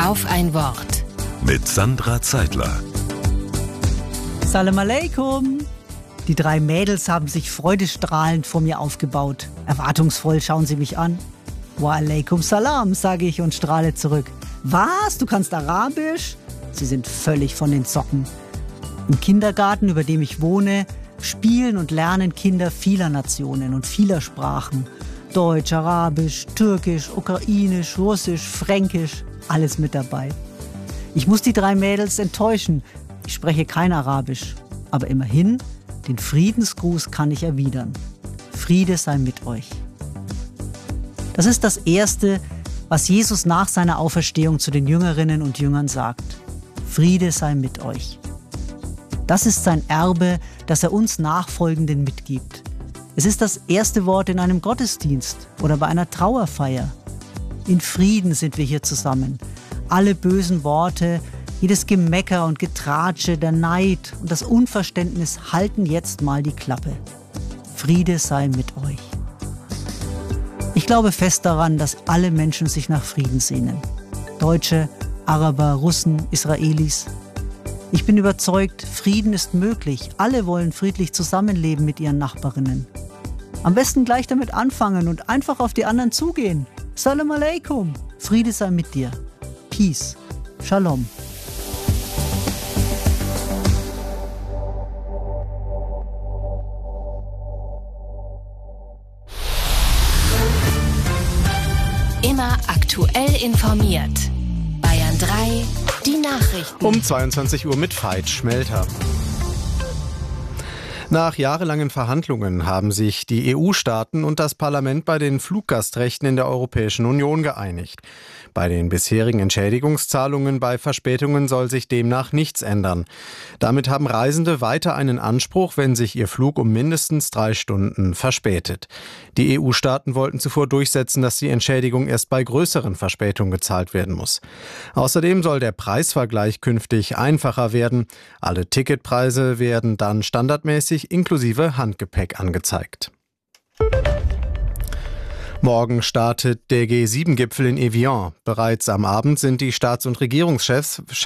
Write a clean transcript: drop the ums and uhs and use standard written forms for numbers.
Auf ein Wort. Mit Sandra Zeitler. Salam alaikum. Die 3 Mädels haben sich freudestrahlend vor mir aufgebaut. Erwartungsvoll schauen sie mich an. Wa alaikum salam, sage ich und strahle zurück. Was? Du kannst Arabisch? Sie sind völlig von den Socken. Im Kindergarten, über dem ich wohne, spielen und lernen Kinder vieler Nationen und vieler Sprachen. Deutsch, Arabisch, Türkisch, Ukrainisch, Russisch, Fränkisch, alles mit dabei. Ich muss die 3 Mädels enttäuschen. Ich spreche kein Arabisch, aber immerhin, den Friedensgruß kann ich erwidern. Friede sei mit euch. Das ist das Erste, was Jesus nach seiner Auferstehung zu den Jüngerinnen und Jüngern sagt. Friede sei mit euch. Das ist sein Erbe, das er uns Nachfolgenden mitgibt. Es ist das erste Wort in einem Gottesdienst oder bei einer Trauerfeier. In Frieden sind wir hier zusammen. Alle bösen Worte, jedes Gemecker und Getratsche, der Neid und das Unverständnis halten jetzt mal die Klappe. Friede sei mit euch. Ich glaube fest daran, dass alle Menschen sich nach Frieden sehnen. Deutsche, Araber, Russen, Israelis. Ich bin überzeugt, Frieden ist möglich. Alle wollen friedlich zusammenleben mit ihren Nachbarinnen. Am besten gleich damit anfangen und einfach auf die anderen zugehen. Salam alaikum. Friede sei mit dir. Peace. Shalom. Immer aktuell informiert. Bayern 3, die Nachrichten. Um 22 Uhr mit Veit Schmelter. Nach jahrelangen Verhandlungen haben sich die EU-Staaten und das Parlament bei den Fluggastrechten in der Europäischen Union geeinigt. Bei den bisherigen Entschädigungszahlungen bei Verspätungen soll sich demnach nichts ändern. Damit haben Reisende weiter einen Anspruch, wenn sich ihr Flug um mindestens 3 Stunden verspätet. Die EU-Staaten wollten zuvor durchsetzen, dass die Entschädigung erst bei größeren Verspätungen gezahlt werden muss. Außerdem soll der Preisvergleich künftig einfacher werden. Alle Ticketpreise werden dann standardmäßig inklusive Handgepäck angezeigt. Morgen startet der G7-Gipfel in Evian. Bereits am Abend sind die Staats- und Regierungschefs